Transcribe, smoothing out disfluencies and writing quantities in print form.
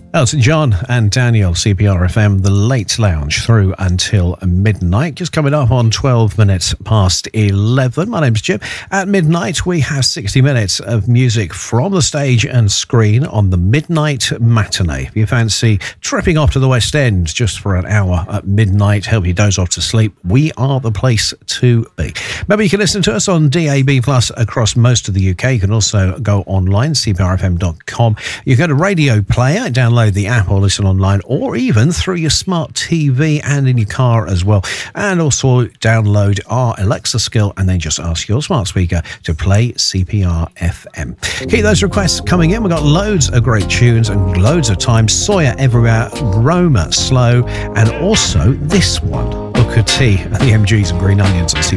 Elton John and Daniel, CPR FM, the Late Lounge through until midnight. Just coming up on 12 minutes past 11. My name's Jim. At midnight, we have 60 minutes of music from the stage and screen on the Midnight Matinee. If you fancy tripping off to the West End just for an hour at midnight, help you doze off to sleep, we are the place to be. Remember, you can listen to us on DAB Plus across most of the UK. You can also go online, cprfm.com. You go to Radio Player, download the app or listen online, or even through your smart TV and in your car as well. And also download our Alexa skill and then just ask your smart speaker to play CPR FM. Keep those requests coming in. We've got loads of great tunes and loads of time. Sawyer Everywhere, Roma Slow, and also this one, Booker T and the MGs and Green Onions on CPR.